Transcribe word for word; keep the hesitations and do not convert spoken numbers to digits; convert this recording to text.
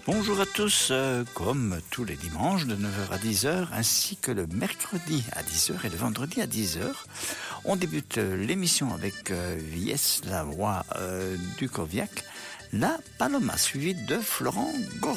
Bonjour à tous, euh, comme tous les dimanches de neuf heures à dix heures, ainsi que le mercredi à dix heures et le vendredi à dix heures, on débute euh, l'émission avec euh, Vies, la voix euh, du Coviac, La Paloma, suivie de Florent Gorge.